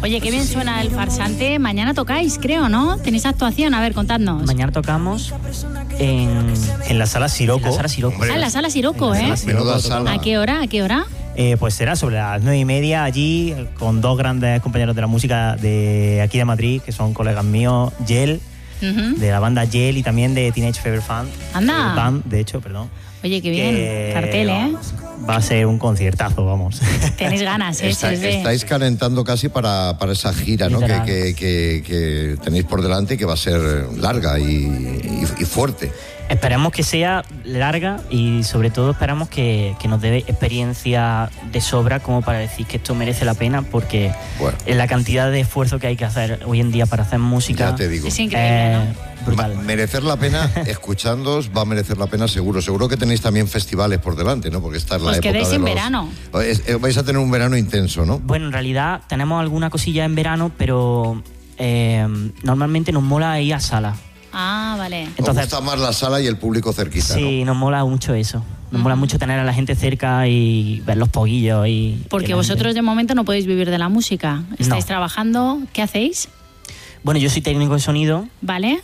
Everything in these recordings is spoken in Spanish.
Oye, qué bien suena el Farsante. Mañana tocáis, creo, ¿no? ¿Tenéis actuación? A ver, contadnos. Mañana tocamos en la Sala Siroco. En la Sala Siroco, ¿eh? Menuda sala. ¿A qué hora? Pues será sobre las 9:30 allí, con dos grandes compañeros de la música de aquí de Madrid, que son colegas míos, Yel, de la banda Yel, y también de Teenage Fever Fan. Anda. Band, de hecho, perdón. Oye, qué bien. Cartel, ¿eh? Va a ser un conciertazo, vamos. Tenéis ganas, ¿eh? Estáis calentando casi para esa gira, ¿no? Que tenéis por delante y que va a ser larga y fuerte. Esperamos que sea larga y sobre todo esperamos que nos dé experiencia de sobra como para decir que esto merece la pena, porque la cantidad de esfuerzo que hay que hacer hoy en día para hacer música, ya te digo, es increíble, ¿no? Brutal. Merecer la pena, escuchándoos, va a merecer la pena seguro. Seguro que tenéis también festivales por delante, ¿no? Porque esta es la época quedéis de en los... verano. Vais a tener un verano intenso, ¿no? Bueno, en realidad tenemos alguna cosilla en verano, pero normalmente nos mola ir a sala. Ah, vale. Entonces, ¿os gusta más la sala y el público cerquita? Sí, ¿no? Nos mola mucho eso. Nos mola mucho tener a la gente cerca y ver los poguillos. Porque vosotros de momento no podéis vivir de la música. Estáis trabajando. ¿Qué hacéis? Bueno, yo soy técnico de sonido. Vale.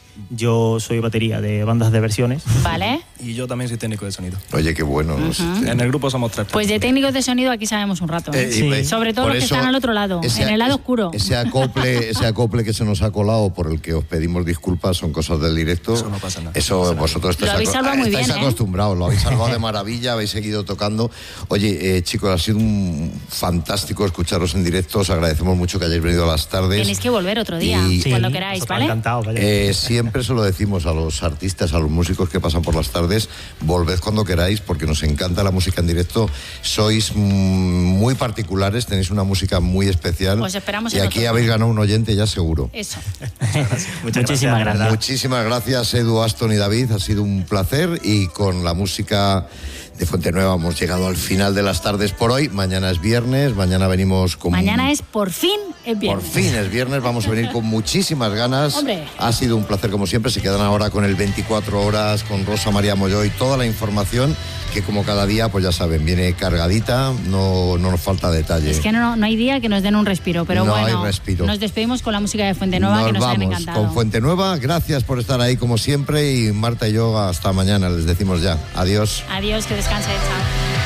Yo soy batería de bandas de versiones. Vale. Y yo también soy técnico de sonido. Oye, qué bueno. En el grupo somos 3. Pues de técnicos de sonido aquí sabemos un rato. Sí. Sobre todo los que están al otro lado, en el lado oscuro. Ese acople que se nos ha colado, por el que os pedimos disculpas, son cosas del directo. Eso no pasa nada. Eso vosotros estáis acostumbrados, lo habéis salvado de maravilla, habéis seguido tocando. Oye, chicos, ha sido fantástico escucharos en directo. Os agradecemos mucho que hayáis venido a las tardes. Tenéis que volver otro día, cuando queráis, ¿vale? Encantado, siempre se lo decimos a los artistas, a los músicos que pasan por las tardes: volved cuando queráis, porque nos encanta la música en directo. Sois muy particulares, tenéis una música muy especial. Os esperamos y aquí habéis ganado un oyente ya seguro. Eso. Muchísimas gracias. Muchísimas gracias, Edu, Aston y David. Ha sido un placer, y con la música de Fuentenueva hemos llegado al final de las tardes por hoy. Mañana es viernes, mañana venimos con... Mañana es por fin es viernes. Por fin es viernes, vamos a venir con muchísimas ganas. Hombre. Ha sido un placer como siempre. Se quedan ahora con el 24 horas, con Rosa María Molló y toda la información que, como cada día, pues ya saben, viene cargadita, no nos falta detalle. Es que no hay día que nos den un respiro, pero no bueno, hay respiro. Nos despedimos con la música de Fuentenueva, que nos han encantado. Con Fuentenueva, gracias por estar ahí como siempre, y Marta y yo hasta mañana, les decimos ya. Adiós. Adiós, que descanse, chao.